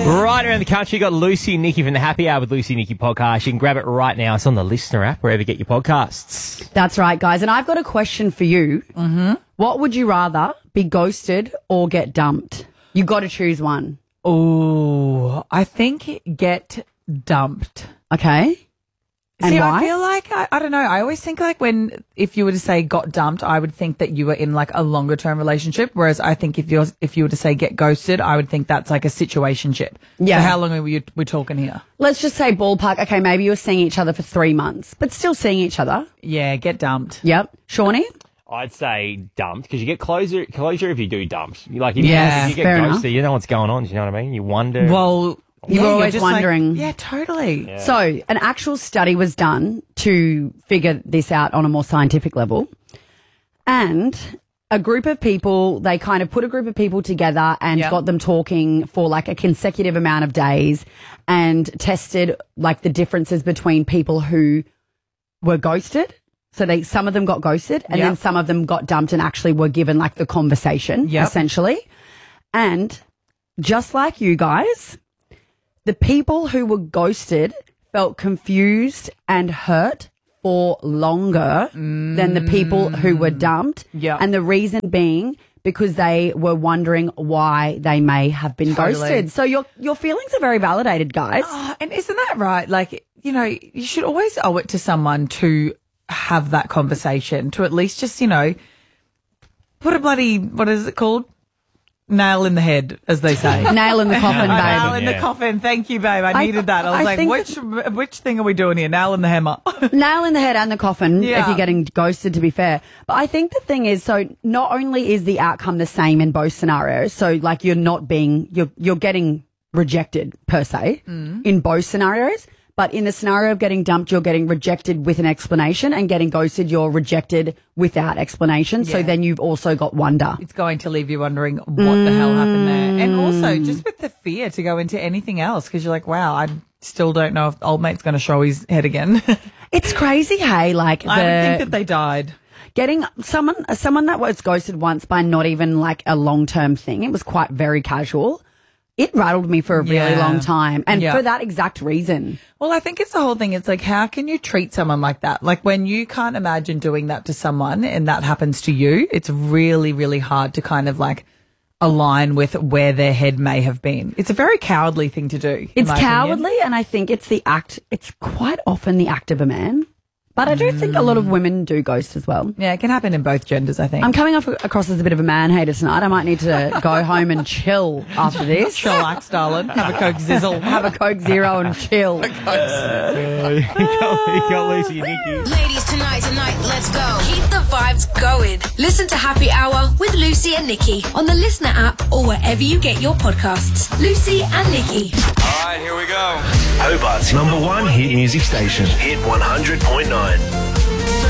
Right around the country, got Lucy and Nikki from the Happy Hour with Lucy and Nikki podcast. You can grab it right now. It's on the Listener app, wherever you get your podcasts. That's right, guys. And I've got a question for you. Mm-hmm. What would you rather, be ghosted or get dumped? You got to choose one. Oh, I think get dumped. Okay. And See, why? I feel like, I don't know, I always think like if you were to say got dumped, I would think that you were in like a longer term relationship. Whereas I think if you were to say get ghosted, I would think that's like a situationship. Yeah. So how long are we talking here? Let's just say ballpark. Okay, maybe you were seeing each other for 3 months, but still seeing each other. Yeah, get dumped. Yep. Shawnee? I'd say dumped because you get closure if you do dumped. Like, if Yes, you get fair ghosted, enough. you know what's going on. Do you know what I mean? You wonder. Well, You're yeah, always just like- wondering. yeah, totally. Yeah. So an actual study was done to figure this out on a more scientific level. And a group of people, they kind of put a group of people together and Yep. got them talking for like a consecutive amount of days and tested like the differences between people who were ghosted. So some of them got ghosted and Yep. then some of them got dumped and actually were given like the conversation, Yep. essentially. And just like you guys, the people who were ghosted felt confused and hurt for longer than the people who were dumped. Yeah. And the reason being because they were wondering why they may have been Totally. ghosted. So your feelings are very validated, guys. Oh, and isn't that right? Like, you know, you should always owe it to someone to have that conversation, to at least just, you know, put a bloody, what is it called? Nail in the head, as they say. Nail in the coffin, Nail babe. in the Yeah. coffin. Thank you, babe. I needed that. I was I like, think which thing are we doing here? Nail in the hammer. Nail in the head and the coffin if Yeah. you're getting ghosted, to be fair. But I think the thing is, so not only is the outcome the same in both scenarios, so like you're getting rejected per se in both scenarios, but in the scenario of getting dumped, you're getting rejected with an explanation, and getting ghosted, you're rejected without explanation. So Yeah. then you've also got wonder. It's going to leave you wondering what the hell happened there. And also just with the fear to go into anything else, because you're like, wow, I still don't know if old mate's going to show his head again. It's crazy, hey, like I would think that they died. getting someone that was ghosted once by not even like a long-term thing. It was quite very casual. It rattled me for a really Yeah. long time, and Yeah. for that exact reason. Well, I think it's the whole thing. It's like, how can you treat someone like that? Like when you can't imagine doing that to someone and that happens to you, it's really, really hard to kind of like align with where their head may have been. It's a very cowardly thing to do. in It's my opinion. cowardly, and I think it's quite often the act of a man. But I do think a lot of women do ghost as well. Yeah, it can happen in both genders, I think. I'm coming across as a bit of a man hater tonight. I might need to go home and chill after this. Chillax, darling. Have a Coke Zizzle. Have a Coke Zero and chill. you got Lucy and Nikki. Ladies, tonight, let's go. Keep the vibes going. Listen to Happy Hour with Lucy and Nikki on the Listener app or wherever you get your podcasts. Lucy and Nikki. All right, here we go. Hobart's #1 hit music station, Hit 100.9.